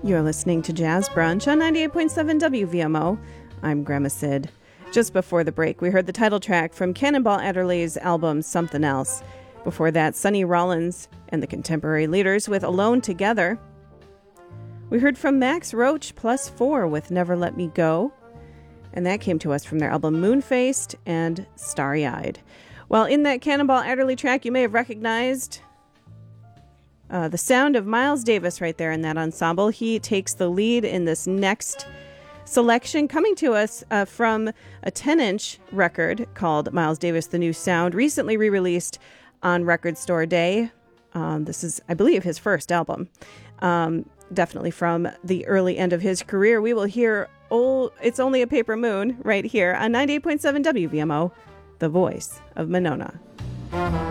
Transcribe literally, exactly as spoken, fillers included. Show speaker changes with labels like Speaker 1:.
Speaker 1: You're listening to Jazz Brunch on ninety-eight point seven W V M O. I'm Grandma Sid. Just before the break, we heard the title track from Cannonball Adderley's album Something Else. Before that, Sonny Rollins and the Contemporary Leaders with Alone Together. We heard from Max Roach Plus Four with Never Let Me Go. And that came to us from their album Moonfaced and Starry Eyed. Well, in that Cannonball Adderley track, you may have recognized Uh, the sound of Miles Davis right there in that ensemble. He takes the lead in this next selection, coming to us uh, from a ten-inch record called Miles Davis, The New Sound, recently re-released on Record Store Day. Um, this is, I believe, his first album. Um, definitely from the early end of his career. We will hear old, It's Only a Paper Moon right here on ninety-eight point seven W V M O, the voice of Monona.